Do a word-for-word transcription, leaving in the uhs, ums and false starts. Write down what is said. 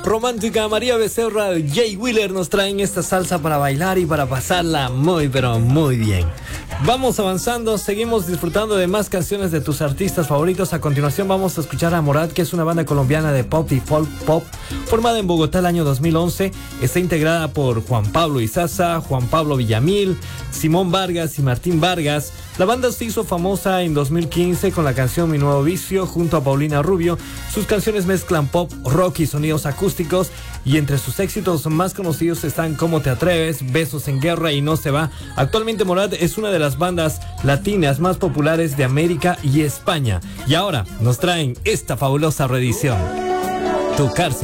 Romántica, María Becerra, Jay Wheeler nos traen esta salsa para bailar y para pasarla muy pero muy bien. Vamos avanzando, seguimos disfrutando de más canciones de tus artistas favoritos. A continuación vamos a escuchar a Morat, que es una banda colombiana de pop y folk pop formada en Bogotá el año dos mil once. Está integrada por Juan Pablo Izaza, Juan Pablo Villamil, Simón Vargas y Martín Vargas. La banda se hizo famosa en dos mil quince con la canción Mi Nuevo Vicio junto a Paulina Rubio. Sus canciones mezclan pop, rock y sonidos acústicos, y entre sus éxitos más conocidos están Cómo te atreves, Besos en Guerra y No se va. Actualmente Morat es una de las bandas latinas más populares de América y España. Y ahora nos traen esta fabulosa reedición, Tu Cárcel.